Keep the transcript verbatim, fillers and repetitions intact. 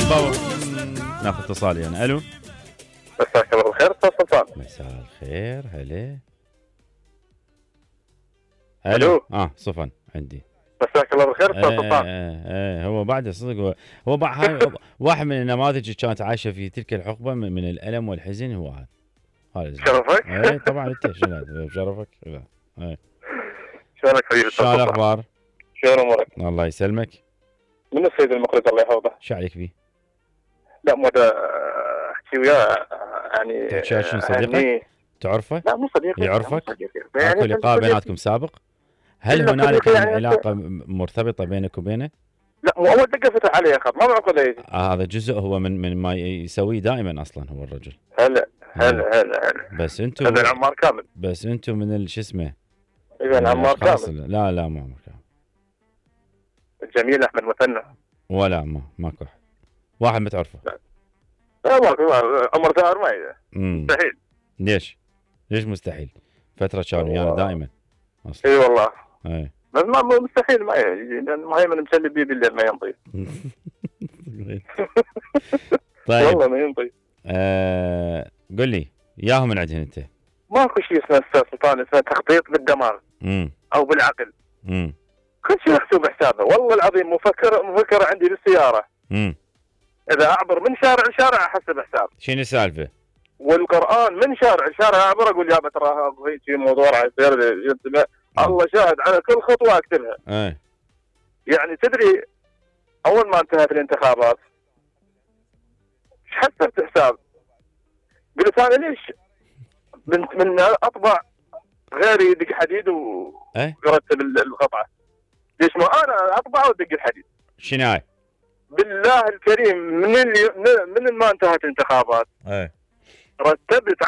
باور. ناخذ اتصال يعني. الو مساك الله بالخير استاذ سلطان. مساء الخير. هلا. الو اه صفن عندي. مساك الله بالخير استاذ ايه سلطان. ايه ايه هو بعد صدق هو, هو بعد هاي واحد من النماذج اللي كانت عايشه في تلك الحقبه من, من الالم والحزن هو هذا. هذا شرفك؟ ايه طبعا انت شنو شرفك؟ ايه شلونك حبيبي شو الاخبار؟ شلون امورك؟ الله يسلمك. من السيد المقرز الله يحفظه؟ شو عليك بيه؟ لا مو احكي وياه يعني. تحكي شنو صديقك؟ تعرفه؟ لا مو صديقي. يعرفك؟ يعني اكو لقاء بيناتكم سابق؟ هل هنالك يعني علاقه مرتبطه بينك وبينه؟ لا مو اول دقه فتح عليه خط ما معقول يجي. آه هذا جزء هو من من ما يسويه دائما اصلا هو الرجل. هلا هلا هلا هلا. بس انتم هذا العمار كامل. بس انتم من شو اسمه؟ اذا العمار كامل. لا لا مو عمار كامل. الجميل احمد مثنى. ولا ما ماكو احد. واحد ما تعرفه. لا, لا ماكو. عمر ثائر ما مستحيل. ليش؟ ليش مستحيل؟ فتره كانوا ويانا دائما اصلا. اي والله. اي بس ما مستحيل ما يجي لان مهيمن مسلي بيه بالليل ما ينطي. طيب والله ما ينطي. آه قل لي ياهم من عندهن انت. ماكو شيء اسمه استاذ سلطان اسمه تخطيط بالدماغ امم او بالعقل. امم كل شيء محسوب حسابه والله العظيم. مفكر مفكر عندي بالسياره. امم اذا اعبر من شارع لشارع احسب حساب. شنو السالفه؟ والقران من شارع لشارع اعبر اقول يا ترى هيك موضوع راح يصير. الله شاهد على كل خطوه اكتبها. اي يعني تدري اول ما انتهت الانتخابات ايش حسبت حساب؟ قلت انا ليش من من اطبع غيري يدق حديد ويرتب القطعه؟ ليش ما انا اطبع وادق الحديد؟ شنو هاي؟ بالله الكريم من اللي من ما انتهت الانتخابات اي رتبت